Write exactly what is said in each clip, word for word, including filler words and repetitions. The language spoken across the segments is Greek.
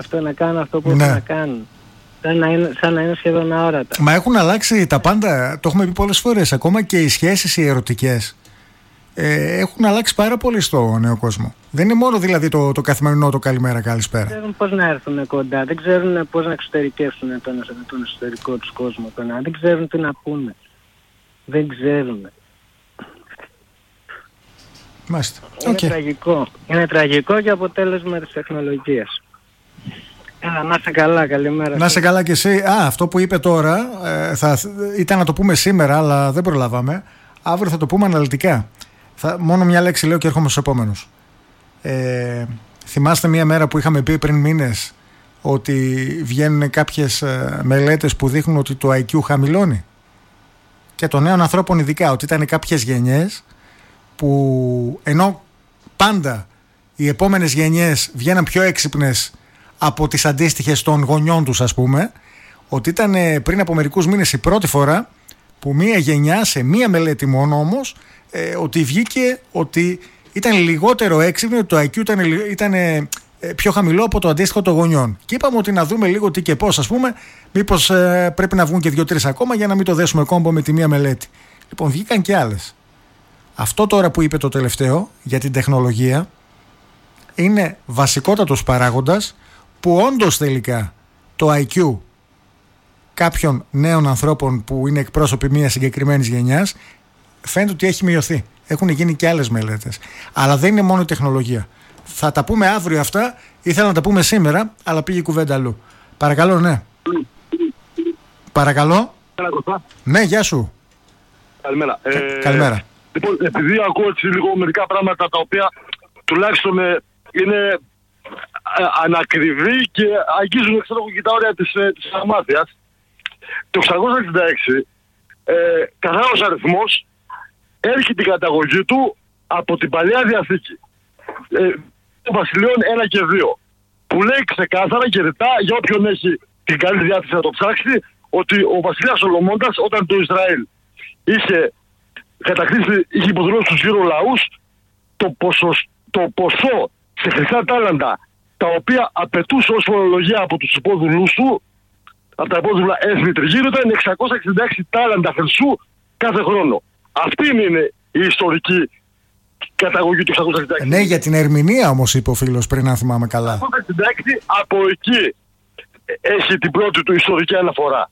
αυτό να κάνουν αυτό που ναι. έχουν να κάνουν. Σαν να, είναι, σαν να είναι σχεδόν αόρατα. Μα έχουν αλλάξει τα πάντα, το έχουμε πει πολλές φορές. Ακόμα και οι σχέσεις οι ερωτικές ε, έχουν αλλάξει πάρα πολύ στο νέο κόσμο. Δεν είναι μόνο δηλαδή το, το καθημερινό το καλημέρα, καλησπέρα. Δεν ξέρουν πώς να έρθουν κοντά, δεν ξέρουν πώς να εξωτερικεύσουν τον, τον εσωτερικό τους κόσμο. Τον, δεν ξέρουν τι να πούνε. Δεν ξέρουν. Μάλιστα. Είναι Okay. τραγικό. Είναι τραγικό και αποτέλεσμα της τεχνολογίας. Έλα, να είσαι καλά, καλημέρα. Να είσαι καλά κι εσύ. Α, αυτό που είπε τώρα ε, θα, ήταν να το πούμε σήμερα, αλλά δεν προλάβαμε. Αύριο θα το πούμε αναλυτικά. Θα, μόνο μια λέξη λέω και έρχομαι στους επόμενους. Ε, θυμάστε μια μέρα που είχαμε πει πριν μήνες ότι βγαίνουν κάποιες ε, μελέτες που δείχνουν ότι το άι κιου χαμηλώνει, και των νέων ανθρώπων ειδικά, ότι ήταν κάποιες γενιές που ενώ πάντα οι επόμενες γενιές βγαίναν πιο έξυπνες από τις αντίστοιχες των γονιών τους, ας πούμε, ότι ήταν πριν από μερικούς μήνες η πρώτη φορά που μία γενιά σε μία μελέτη μόνο όμως ε, ότι βγήκε ότι ήταν λιγότερο έξυπνη, ότι το άι κιου ήταν, ήταν ε, πιο χαμηλό από το αντίστοιχο των γονιών. Και είπαμε ότι να δούμε λίγο τι και πώς, ας πούμε, μήπως ε, πρέπει να βγουν και δύο-τρεις ακόμα για να μην το δέσουμε κόμπο με τη μία μελέτη. Λοιπόν, βγήκαν και άλλες. Αυτό τώρα που είπε το τελευταίο για την τεχνολογία είναι βασικότατος παράγοντας που όντως τελικά το άι κιου κάποιων νέων ανθρώπων που είναι εκπρόσωποι μιας συγκεκριμένης γενιάς φαίνεται ότι έχει μειωθεί. Έχουν γίνει και άλλες μελέτες. Αλλά δεν είναι μόνο η τεχνολογία. Θα τα πούμε αύριο αυτά. Ήθελα να τα πούμε σήμερα, αλλά πήγε η κουβέντα αλλού. Παρακαλώ, ναι. Παρακαλώ. Ναι, γεια σου. Καλημέρα. Κα, ε, καλημέρα. Λοιπόν, επειδή ακούω έτσι λίγο μερικά πράγματα τα οποία τουλάχιστον ε, είναι ε, ανακριβή και αγγίζουν, ξέρω, και τα όρια της, ε, της αμάθειας. Το εξακόσια εξήντα έξι, ε, καθαρός αριθμός, έρχεται την καταγωγή του από την Παλαιά Διαθήκη. Ε, των Βασιλείων ένα και δύο. Που λέει ξεκάθαρα και ρητά, για όποιον έχει την καλή διάθεση να το ψάξει, ότι ο βασιλιάς Σολομώντας, όταν το Ισραήλ είχε κατακτήσει, είχε υποδηλώσει τους γύρω λαούς, το, ποσος, το ποσό σε χρυσά τάλαντα, τα οποία απαιτούσε ως φορολογία από τους υπόδουλους του, από τα υπόδουλα έθνη τριγύρω, ήταν εξακόσια εξήντα έξι τάλαντα χρυσού κάθε χρόνο. Αυτή είναι η ιστορική καταγωγή του εξακόσια εξήντα έξι. Ναι, για την ερμηνεία όμως είπε ο φίλος πριν, αν θυμάμαι καλά. εξακόσια εξήντα έξι από εκεί έχει την πρώτη του ιστορική αναφορά.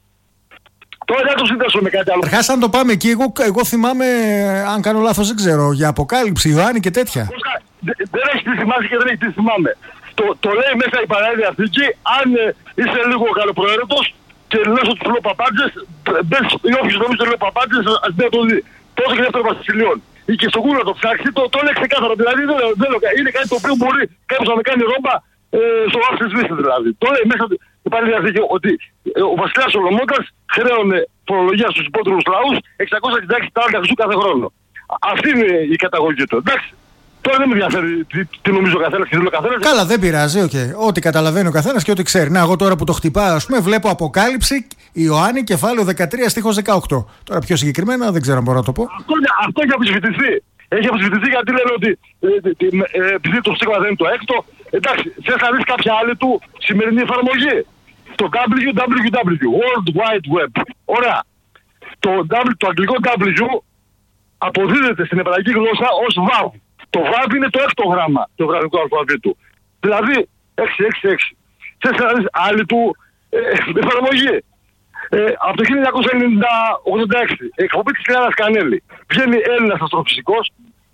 Τώρα δεν το συνδέσω με κάτι άλλο. Αρχάς, αν το πάμε εκεί, εγώ, εγώ θυμάμαι, αν κάνω λάθος δεν ξέρω, για Αποκάλυψη, Ιωάννη και τέτοια. Δεν, δεν έχει τι θυμάσαι και δεν έχει τι θυμάμαι. Το, το λέει μέσα η Παλαιά Διαθήκη, αν ε, είσαι λίγο καλοπροαίρετος και λες ότι σου λέω παπάντζες, μπες ή όποιος νομίζει ότι λέω παπάντζες, ας μπει να το δει. Τόσο και δεύτερο Βασιλειών. Ή και στο Google να το ψάξει, το, το λέει ξεκάθαρα. Δηλαδή δεν, δεν, είναι κάτι το οποίο μπορεί κάποιος να με κάνει ρόμπα ε, στο Άσης Βίσης δηλαδή. Το λέει μέσα η Παλαιά Διαθήκη ότι ε, ο βασιλιάς Σολομώντας χρέωνε φορολογία στους υπότιτλους λαούς εξακόσια εξήντα έξι τάλαντα χρυσού κάθε χρόνο. Αυτή είναι η καταγωγή του. Εντάξει. Τώρα δεν με ενδιαφέρει τι, τι νομίζει ο καθένας και τι λέει ο καθένας. Καλά, δεν πειράζει, okay. Ό,τι καταλαβαίνει ο καθένας και ό,τι ξέρει. Να, εγώ τώρα που το χτυπάω, ας πούμε, βλέπω Αποκάλυψη, Ιωάννη, κεφάλαιο δεκατρία, στίχος δεκαοκτώ. Τώρα πιο συγκεκριμένα δεν ξέρω αν μπορώ να το πω. Αυτό, αυτό έχει αμφισβητηθεί. Έχει αμφισβητηθεί γιατί λένε ότι ε, ε, ε, επειδή το στίγμα δεν είναι το έκτο, εντάξει, θες να δεις κάποια άλλη του σημερινή εφαρμογή. Το ντάμπλιου ντάμπλιου ντάμπλιου, World Wide Web. Ωραία. Το, το αγγλικό W αποδίδεται στην εβραϊκή γλώσσα ως βαβ. Το βαβ είναι το έκτο γράμμα του εβραϊκού αλφαβήτου. Δηλαδή έξι έξι έξι. Θες να δεις άλλη του ε, εφαρμογή. Ε, από το χίλια εννιακόσια ογδόντα έξι, εκπομπή της Λιάννας Κανέλη. Βγαίνει Έλληνας αστροφυσικός.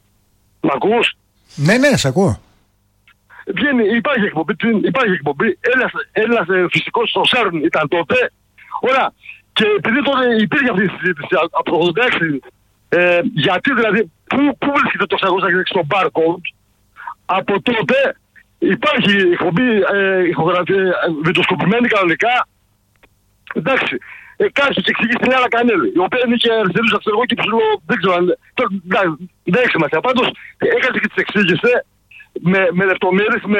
Μ' ακούς? Ναι, ναι, σε ακούω. Βγαίνει, υπάρχει εκπομπή, υπάρχει εκπομπή. Έλληνας, Έλληνας φυσικός στο σέρν ήταν τότε. Ωραία. Και επειδή τότε υπήρχε αυτή η συζήτηση από το ογδόντα έξι, ε, γιατί δηλαδή, πού, πού βρίσκεται το εξακόσια εξήντα έξι στο barcode, από τότε υπάρχει εκπομπή ε, ηχογραφία, βιντεοσκοπημένη κανονικά. Εντάξει, ε, κάτσε και εξηγεί στην Λιάννα Κανέλη, η οποία είναι και αριστερούς αριστερό και ψηλό, δεν ξέρω αν δεν έχει σημασία. Πάντως έκανε και τις εξήγησε με, με λεπτομέρειες, με,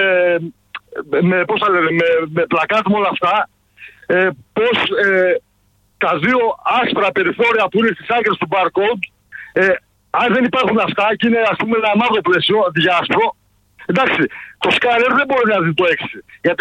με, πώς θα λένε, με, με πλακάτ, με όλα αυτά, ε, πώς ε, τα δύο άσπρα περιθώρια που είναι στις άκρες του barcode, ε, αν δεν υπάρχουν αυτά και είναι, ας πούμε, ένα μαύρο πλαίσιο, διάσπρο, εντάξει, το σκάνερ δεν μπορεί να δει το έξι. Γιατί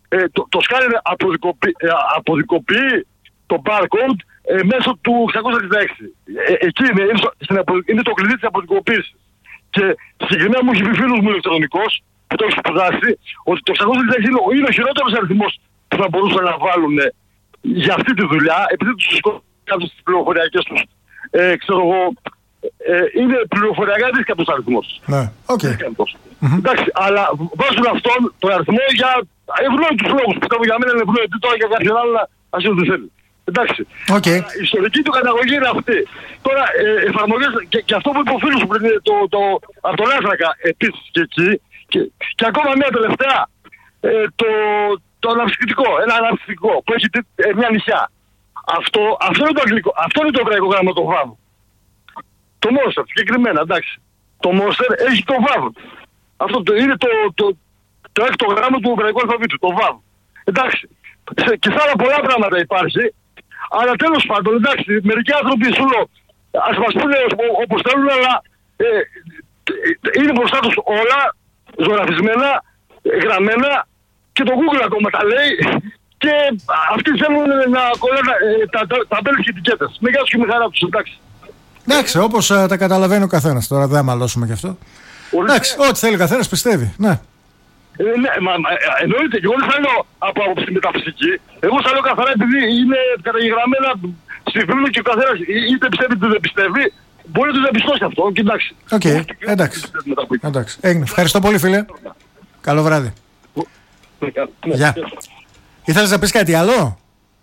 ε, το, το σκάνερ αποδικοποιεί, ε, αποδικοποιεί το barcode ε, μέσω του εξακόσια εξήντα έξι. Ε, εκεί είναι, είναι, στην απο, είναι το κλειδί της αποδικοποίησης. Και συγκεκριμένα μου έχει πει φίλος μου ηλεκτρονικός, που το έχει σπουδάσει, ότι το εξακόσια εξήντα έξι είναι, είναι ο χειρότερος αριθμός που θα μπορούσαν να βάλουν ε, για αυτή τη δουλειά, επειδή τους σκοτώνουν στις πληροφοριακές τους, ε, ξέρω εγώ, ε, είναι πληροφοριακά δύσκολος αριθμός. Ναι, οκ. Okay. Mm-hmm. Εντάξει, αλλά βάζουν αυτόν τον αριθμό για ευνόητους λόγους. Πιστεύω για μένα είναι ευνόητοι, τώρα για κάποιον άλλο να ασύλλον δεν θέλει. Εντάξει. Okay. Η ιστορική του καταγωγή είναι αυτή. Τώρα ε, εφαρμογές, και, και αυτό που είπε ο φίλος μου πριν, το, το, από τον Άθρακα επίσης και εκεί, και, και ακόμα μια τελευταία, ε, το, το αναψυκτικό, ένα αναψυκτικό που έχει ε, μια νησιά. Αυτό, αυτό, είναι το αγγλικό, αυτό είναι το εβραϊκό γράμμα το βάβ. Το Μόστερ, συγκεκριμένα, εντάξει. Το Μόστερ έχει το βάβ. Αυτό το, είναι το, το, το έκτο γράμμα του εβραϊκού αλφαβήτου, το βάβ. Εντάξει. Σε, και σε άλλα πολλά πράγματα υπάρχει, αλλά τέλος πάντων, εντάξει, μερικοί άνθρωποι σου λέω, ας μας πούνε όπως θέλουν, αλλά ε, είναι μπροστά τους όλα ζωγραφισμένα, γραμμένα, και το Google ακόμα τα λέει, και αυτοί θέλουν να κολλάνε ε, τα, τα, τα μπέλες και ετικέτες. Με γεια τους και με χαρά τους, εντάξει. Εντάξει, όπως uh, τα καταλαβαίνει ο καθένας. Τώρα δεν θα μαλώσουμε γι' αυτό. Εντάξει, ό,τι θέλει ο καθένας πιστεύει. Ναι. Ε, ναι, μα, μα, εννοείται. Και εγώ δεν θα λέω από άποψη μεταφυσική. Εγώ θα λέω καθαρά επειδή είναι καταγεγραμμένα στη φήμη και ο καθένας είτε πιστεύει είτε δεν πιστεύει. Μπορεί να το διαπιστώσει αυτό. Και εντάξει. Οκ, okay, εντάξει. εντάξει. Έγινε. Ευχαριστώ πολύ, φίλε. Καλό βράδυ. Γεια. Ήθελες να πεις κάτι άλλο?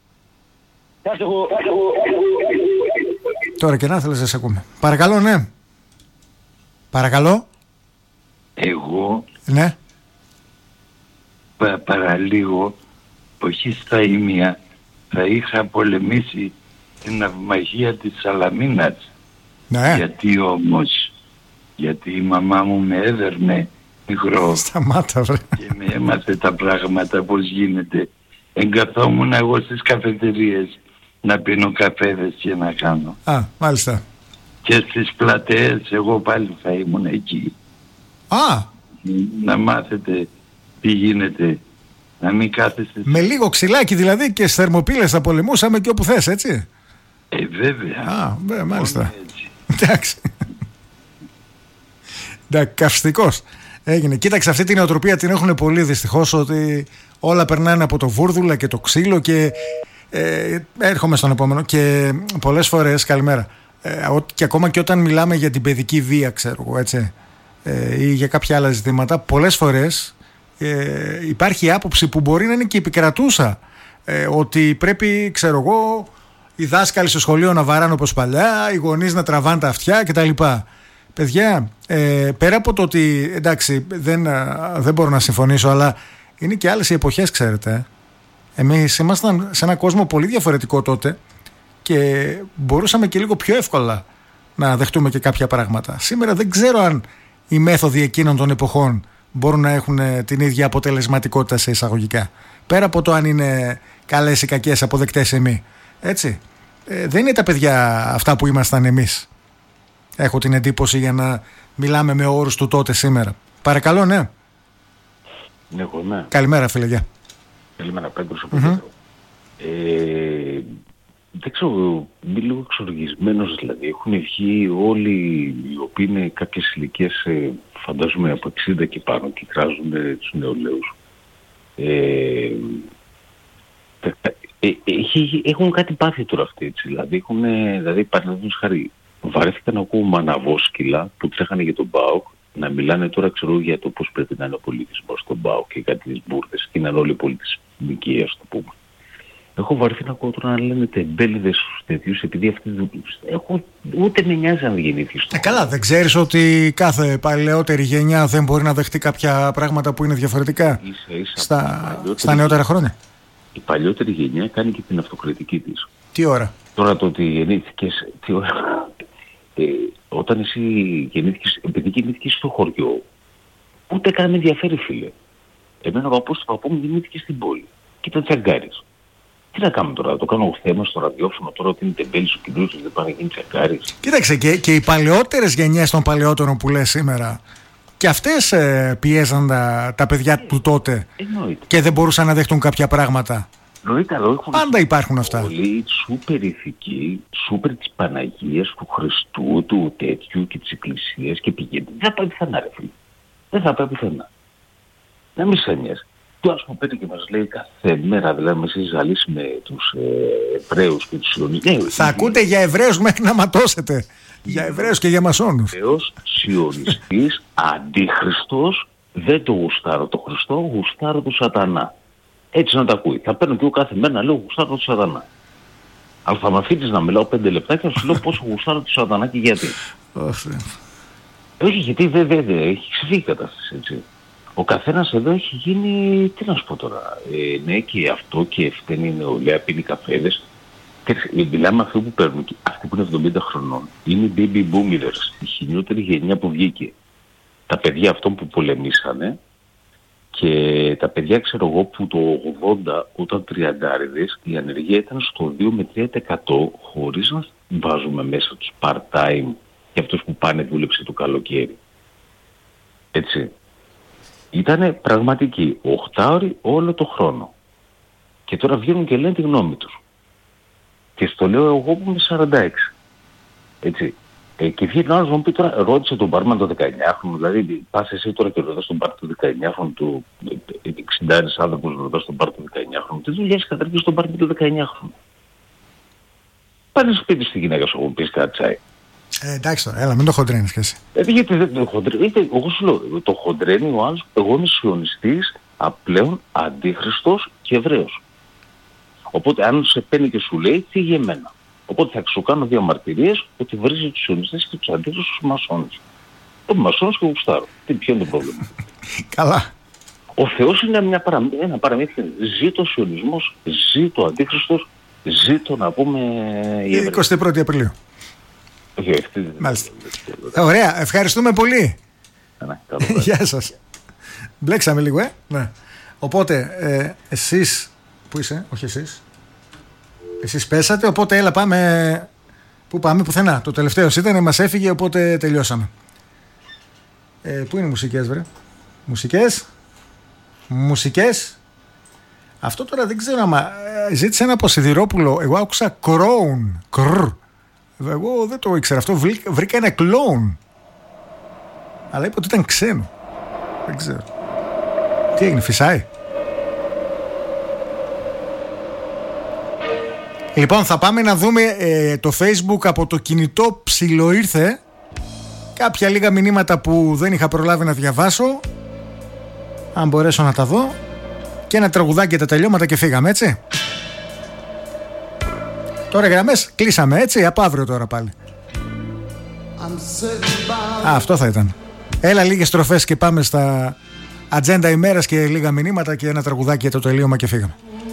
Τώρα και να θέλεις να σε ακούμε. Παρακαλώ, ναι. Παρακαλώ. Εγώ ναι. πα, παραλίγο, όχι στα ήμια, θα είχα πολεμήσει την ναυμαγία της Σαλαμίνας. Ναι. Γιατί όμως, γιατί η μαμά μου με έδερνε μικρό. Σταμάτα, βρε. Και με έμαθε τα πράγματα πώς γίνεται. Εγκαθόμουν εγώ στις καφετερίες να πίνω καφέδες και να κάνω. Α, μάλιστα. Και στις πλατείες εγώ πάλι θα ήμουν εκεί. Α! Να μάθετε τι γίνεται. Να μην κάθεστε... Με λίγο ξυλάκι δηλαδή και στις θερμοπύλες θα πολεμούσαμε και όπου θες, έτσι. Ε, βέβαια. Α, βέβαια, μάλιστα. Εντάξει. Εντάξει, καυστικός. Έγινε. Κοίταξε, αυτή την νοοτροπία την έχουν πολύ δυστυχώς, ότι όλα περνάνε από το βούρδουλα και το ξύλο και ε, έρχομαι στον επόμενο και πολλές φορές, καλημέρα, ε, και ακόμα και όταν μιλάμε για την παιδική βία, ξέρω εγώ, έτσι, ε, ή για κάποια άλλα ζητήματα, πολλές φορές ε, υπάρχει άποψη που μπορεί να είναι και επικρατούσα, ε, ότι πρέπει, ξέρω εγώ, οι δάσκαλοι στο σχολείο να βαράνε όπως παλιά, οι γονείς να τραβάνε τα αυτιά κτλ. Παιδιά, ε, πέρα από το ότι εντάξει δεν, δεν μπορώ να συμφωνήσω, αλλά είναι και άλλες οι εποχές, ξέρετε. Εμείς ήμασταν σε ένα κόσμο πολύ διαφορετικό τότε και μπορούσαμε και λίγο πιο εύκολα να δεχτούμε και κάποια πράγματα. Σήμερα δεν ξέρω αν οι μέθοδοι εκείνων των εποχών μπορούν να έχουν την ίδια αποτελεσματικότητα σε εισαγωγικά. Πέρα από το αν είναι καλές ή κακές αποδεκτές εμείς. Έτσι. Ε, δεν είναι τα παιδιά αυτά που ήμασταν εμείς. Έχω την εντύπωση, για να μιλάμε με όρους του τότε σήμερα. Παρακαλώ, ναι. Εγώ, ναι. Καλημέρα, φίλε, γεια. Καλημέρα, Πέτρος από mm-hmm. ε, δεν ξέρω, είμαι λίγο εξοργισμένος, δηλαδή. Έχουν βγει όλοι οι οποίοι είναι κάποιες ηλικίες, ε, φαντάζομαι από εξήντα και πάνω, και κράζουν ε, τους νεολαίους. Ε, ε, ε, έχουν κάτι πάθει τώρα αυτοί, έτσι. Δηλαδή, έχουν, δηλαδή, παραδείγματος χάρη, βαρέθηκα να ακούω μαναβόσκυλα που τρέχανε για τον ΠΑΟΚ να μιλάνε τώρα, ξέρω, για το πώς πρέπει να είναι ο πολιτισμός στον ΠΑΟΚ και κάτι τις μπουρδες, και είναι όλοι πολιτισμικοί, ας το πούμε. Έχω βαρεθεί να ακούω τώρα να λένε τεμπέληδες στους τέτοιους, επειδή αυτοί δεν έχουν, ούτε με νοιάζει αν γεννήθηκε στο. Ε, καλά, δεν ξέρεις ότι κάθε παλαιότερη γενιά δεν μπορεί να δεχτεί κάποια πράγματα που είναι διαφορετικά ίσα, ίσα, στα, στα νεότερα χρόνια. Η παλιότερη γενιά κάνει και την αυτοκριτική της. Τι ώρα? Τώρα το ότι γεννήθηκες, τι ώρα, ε, όταν εσύ γεννήθηκες, επειδή γεννήθηκες στο χωριό, ούτε καν με ενδιαφέρει, φίλε. Εμένα ο παππούς του παππού μου γεννήθηκε στην πόλη και ήταν τσαγκάρης. Τι να κάνουμε τώρα, το κάνω θέμα στο ραδιόφωνο τώρα ότι είναι τεμπέλης ο κοινούς, δεν πάνε να γίνει τσαγκάρης. Κοίταξε, και, και οι παλαιότερες γενιές των παλαιότερων που λες σήμερα, και αυτές ε, πιέζαν τα, τα παιδιά ε, του τότε εννοείται. Και δεν μπορούσαν να δεχτούν κάποια πράγματα. Εννοείται, έχουν πάντα υπάρχουν αυτά. Πολύ σούπερ ηθική, σούπερ της Παναγίας, του Χριστού, του τέτοιου και της Εκκλησίας και πηγαίνει. Δεν θα πάει πουθενά, ρε φίλε. Δεν θα πάει πουθενά. Να μην σε νοιάζει. Του ας πούμε και μας λέει κάθε μέρα, δηλαδή με εσείς ζαλείς με τους ε, Εβραίους και τους Σιωνιστές. Θα ακούτε για Εβραίους μέχρι να ματώσετε. Για Εβραίους και για μασόνους. Εβραίος, Σιωνιστής, Αντίχριστος, δεν το γουστάρω το Χριστό, γουστάρω του Σατανά. Έτσι να τα ακούει. Θα παίρνω και εγώ κάθε μέρα να λέω γουστάρω του Σατανά. Αλλά θα με αφήνεις να μιλάω πέντε λεπτά και θα σου λέω πόσο γουστάρω του Σατανά και γιατί. Όχι, γιατί δεν δε, δε, έχει ξεφύγει η κατάσταση, έτσι. Ο καθένας εδώ έχει γίνει, τι να σου πω τώρα, ε, ναι και αυτό και φταίνει η νεολαία, πίνει καφέδες. Και μιλάμε αυτοί που παίρνουν, αυτοί που είναι εβδομήντα χρονών, είναι οι baby boomers, η χινιότερη γενιά που βγήκε. Τα παιδιά αυτών που πολεμήσανε και τα παιδιά ξέρω εγώ που το ογδόντα όταν τριαντάριδες η ανεργία ήταν στο δύο με τρία τοις εκατό χωρίς να βάζουμε μέσα τους part-time και αυτούς που πάνε δούλεψε το καλοκαίρι. Έτσι. Ήτανε πραγματικοί, οχτάωροι όλο το χρόνο. Και τώρα βγαίνουν και λένε τη γνώμη τους. Και στο λέω εγώ που είμαι σαράντα έξι. Έτσι. Ε, και βγαίνει ο άλλος να μου πει τώρα, ρώτησε τον μπάρμαν το δεκαεννιάχρονο, δηλαδή πας εσύ τώρα και ρωτάς τον μπάρ του δεκαεννιάχρονο, του εξήντα άνθρωπος ρωτάς τον μπάρ του δεκαεννιάχρονο, τι δουλειά έχεις καταρχήν στον μπάρ του δεκαεννιάχρονο. Πάνε σπίτι στη γυναίκα σου, εγώ πεις κάτι τσάι. Ε, εντάξει τώρα, έλα, μην το χοντρένεις και εσύ. Ε, γιατί δεν το χοντρένει, εγώ σου λέω, το χοντρένει ο άλλος, εγώ είμαι σιωνιστής, πλέον Αντίχριστος και Εβραίος. Οπότε αν σε παίρνει και σου λέει, φύγε εμένα. Οπότε θα σου κάνω δύο μαρτυρίες ότι βρίζει τους Σιωνιστές και τους αντίθετους στους μασόνους. Το μασόνους και γουστάρω. Τι, ποιο είναι το πρόβλημα. Καλά. Ο Θεός είναι μια παραμ... ένα παραμύθι. Ζει το Σιωνισμός, ζει το Αντίχριστος, ζει το να πούμε... εικοστή πρώτη Απριλίου. Όχι, αυτή... Μάλιστα. Ωραία, ευχαριστούμε πολύ. Γεια σας. Μπλέξαμε λίγο, ε. Ναι. Οπότε, ε, εσείς... Πού είσαι, όχι εσείς. Εσείς πέσατε, οπότε έλα πάμε... Πού πάμε, πουθενά. Το τελευταίο ήταν, μας έφυγε, οπότε τελειώσαμε. Ε, πού είναι οι μουσικές, βρε. Μουσικές. Μουσικές. Αυτό τώρα δεν ξέρω άμα... Ζήτησε ένα από Σιδηρόπουλο. Εγώ άκουσα Crown. Κρρ. Εγώ δεν το ήξερα αυτό. Βρήκα ένα κλόουν. Αλλά είπε ότι ήταν ξένο. Δεν ξέρω. Τι έγινε, φυσάει. Λοιπόν, θα πάμε να δούμε ε, το Facebook από το κινητό ψιλοήρθε. Κάποια λίγα μηνύματα που δεν είχα προλάβει να διαβάσω. Αν μπορέσω να τα δω. Και ένα τραγουδάκι για τα τελειώματα και φύγαμε, έτσι. Τώρα γραμμές κλείσαμε, έτσι, από αύριο τώρα πάλι. Α, αυτό θα ήταν. Έλα λίγες στροφές και πάμε στα ατζέντα ημέρας και λίγα μηνύματα και ένα τραγουδάκι για το τελείωμα και φύγαμε.